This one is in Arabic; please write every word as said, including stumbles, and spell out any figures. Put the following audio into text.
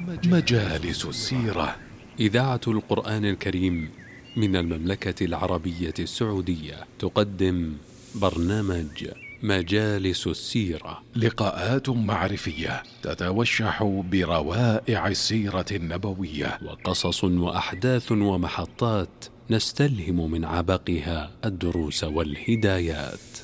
مجالس السيرة. إذاعة القرآن الكريم من المملكة العربية السعودية تقدم برنامج مجالس السيرة، لقاءات معرفية تتوشح بروائع السيرة النبوية، وقصص وأحداث ومحطات نستلهم من عبقها الدروس والهدايات.